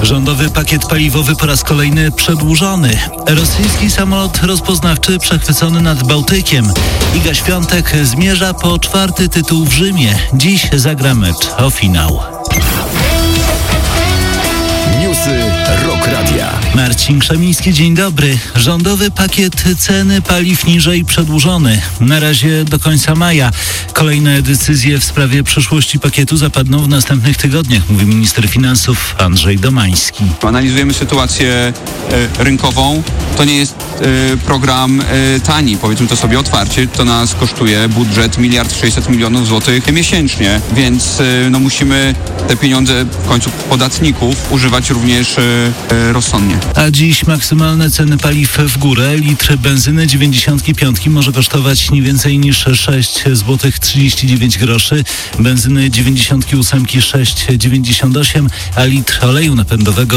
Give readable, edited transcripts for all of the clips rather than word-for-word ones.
Rządowy pakiet paliwowy po raz kolejny przedłużony. Rosyjski samolot rozpoznawczy przechwycony nad Bałtykiem. Iga Świątek zmierza po 4. tytuł w Rzymie. Dziś zagra mecz o finał. Newsy Rock Radia. Marcin Krzemiński, dzień dobry. Rządowy pakiet ceny paliw niżej przedłużony. Na razie do końca maja. Kolejne decyzje w sprawie przyszłości pakietu zapadną w następnych tygodniach, mówi minister finansów Andrzej Domański. Analizujemy sytuację rynkową. To nie jest program tani, powiedzmy to sobie otwarcie. To nas kosztuje budżet 1,6 mld złotych miesięcznie, więc musimy te pieniądze w końcu podatników używać również rozsądnie. A dziś maksymalne ceny paliw w górę. Litr benzyny 95 może kosztować nie więcej niż 6,39 zł, benzyny 98 6,98, a litr oleju napędowego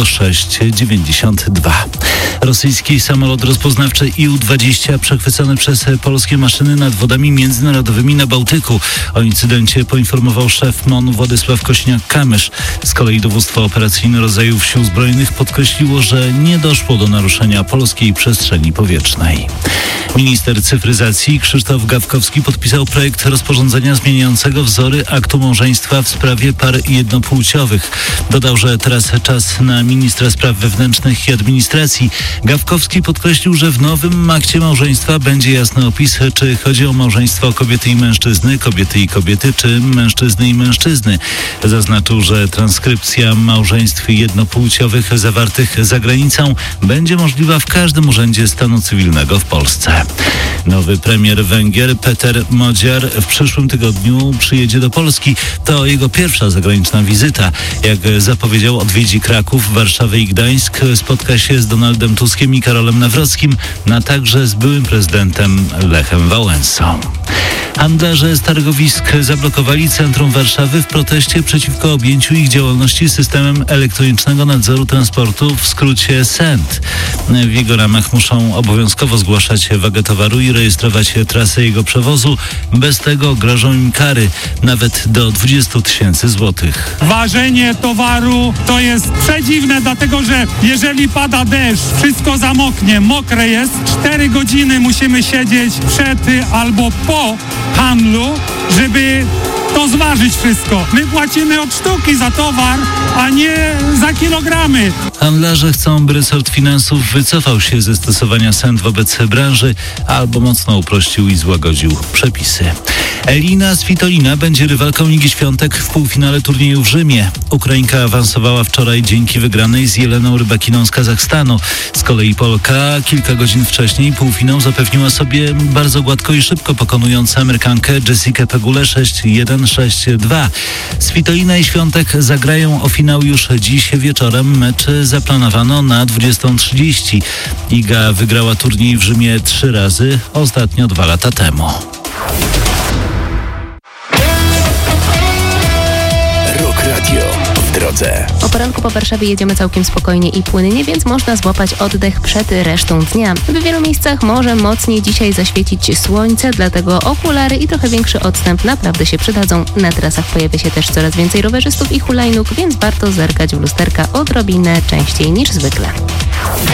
6,92. Rosyjski samolot rozpoznawczy IL-20 przechwycony przez polskie maszyny nad wodami międzynarodowymi na Bałtyku. O incydencie poinformował szef MON Władysław Kośniak-Kamysz. Z kolei dowództwo operacyjne rodzajów sił zbrojnych podkreśliło, że nie doszło do naruszenia polskiej przestrzeni powietrznej. Minister cyfryzacji Krzysztof Gawkowski podpisał projekt rozporządzenia zmieniającego wzory aktu małżeństwa w sprawie par jednopłciowych. Dodał, że teraz czas na ministra spraw wewnętrznych i administracji. Gawkowski podkreślił, że w nowym akcie małżeństwa będzie jasny opis, czy chodzi o małżeństwo kobiety i mężczyzny, kobiety i kobiety, czy mężczyzny i mężczyzny. Zaznaczył, że transkrypcja małżeństw jednopłciowych zawartych za granicą będzie możliwa w każdym urzędzie stanu cywilnego w Polsce. Nowy premier Węgier Peter Modziar w przyszłym tygodniu przyjedzie do Polski. To jego pierwsza zagraniczna wizyta. Jak zapowiedział, odwiedzi Kraków, Warszawę i Gdańsk. Spotka się z Donaldem Tuskiem i Karolem Nawrockim, a także z byłym prezydentem Lechem Wałęsą. Handlarze z targowisk zablokowali centrum Warszawy w proteście przeciwko objęciu ich działalności systemem elektronicznego nadzoru transportu, w skrócie SENT. W jego ramach muszą obowiązkowo zgłaszać wagę towaru i rejestrować trasę jego przewozu. Bez tego grożą im kary nawet do 20 000 złotych. Ważenie towaru to jest przedziwne, dlatego że jeżeli pada deszcz, wszystko zamoknie, mokre jest, 4 godziny musimy siedzieć przed albo po handlu, żeby to zważyć wszystko. My płacimy od sztuki za towar, a nie za kilogramy. Handlarze chcą, by resort finansów wycofał się ze stosowania SENT wobec branży albo mocno uprościł i złagodził przepisy. Elina Svitolina będzie rywalką Igi Świątek w półfinale turnieju w Rzymie. Ukrainka awansowała wczoraj dzięki wygranej z Jeleną Rybakiną z Kazachstanu. Z kolei Polka kilka godzin wcześniej półfinał zapewniła sobie bardzo gładko i szybko, pokonując Amerykankę Jessikę Pegulę 6-1, 6-2. Svitolina i Świątek zagrają o finał już dziś wieczorem. Mecz zaplanowano na 20:30. Iga wygrała turniej w Rzymie 3 razy, ostatnio 2 lata temu. Rock Radio w drodze. O poranku po Warszawie jedziemy całkiem spokojnie i płynnie, więc można złapać oddech przed resztą dnia. W wielu miejscach może mocniej dzisiaj zaświecić słońce, dlatego okulary i trochę większy odstęp naprawdę się przydadzą. Na trasach pojawia się też coraz więcej rowerzystów i hulajnóg, więc warto zerkać w lusterka odrobinę częściej niż zwykle.